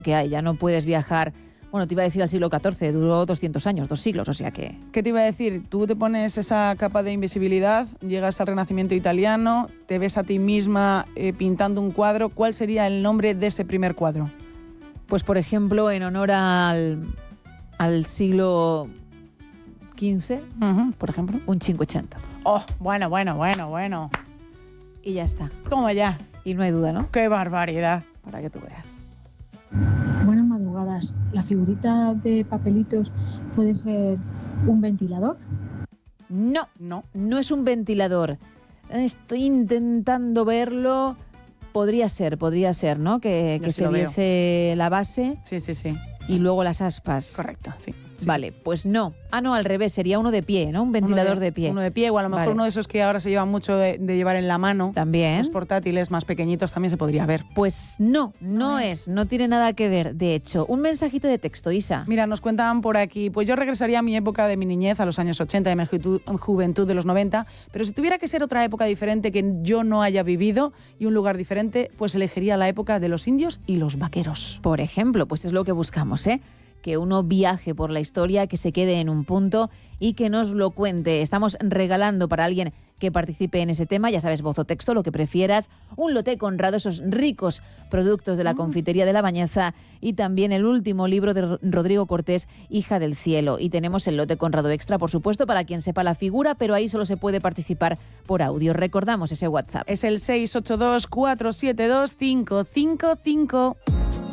que hay, ya no puedes viajar. Bueno, te iba a decir al siglo XIV, duró 200 años, 2 siglos, o sea que... ¿Qué te iba a decir? Tú te pones esa capa de invisibilidad, llegas al Renacimiento italiano, te ves a ti misma pintando un cuadro. ¿Cuál sería el nombre de ese primer cuadro? Pues, por ejemplo, en honor al siglo XV, por ejemplo. un 580. Oh, bueno. Y ya está. Toma ya. Y no hay duda, ¿no? ¡Qué barbaridad! Para que tú veas. Buenas madrugadas. ¿La figurita de papelitos puede ser un ventilador? No es un ventilador. Estoy intentando verlo. Podría ser, ¿no? Que se viese la base. Sí. Y luego las aspas. Correcto, sí. Vale, pues no. No, al revés, sería uno de pie, ¿no? Un ventilador de pie. Uno de pie, o a lo mejor uno de esos que ahora se lleva mucho de llevar en la mano. También. Los portátiles más pequeñitos también se podría ver. Pues no tiene nada que ver. De hecho, un mensajito de texto, Isa. Mira, nos cuentan por aquí, pues yo regresaría a mi época de mi niñez, a los años 80, de mi juventud de los 90, pero si tuviera que ser otra época diferente que yo no haya vivido y un lugar diferente, pues elegiría la época de los indios y los vaqueros. Por ejemplo, pues es lo que buscamos, ¿eh? Que uno viaje por la historia, que se quede en un punto y que nos lo cuente. Estamos regalando para alguien que participe en ese tema, ya sabes, voz o texto, lo que prefieras, un lote Conrado, esos ricos productos de la confitería de La Bañeza, y también el último libro de Rodrigo Cortés, Hija del Cielo. Y tenemos el lote Conrado extra, por supuesto, para quien sepa la figura, pero ahí solo se puede participar por audio. Recordamos ese WhatsApp. Es el 682 472 555.